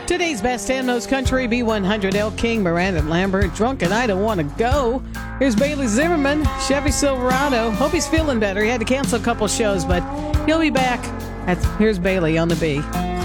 Today's best and most country, B100, El King, Miranda Lambert, Drunk and I Don't Want to Go. Here's Bailey Zimmerman, Chevy Silverado. Hope he's feeling better. He had to cancel a couple shows, but he'll be back. Here's Bailey on the B.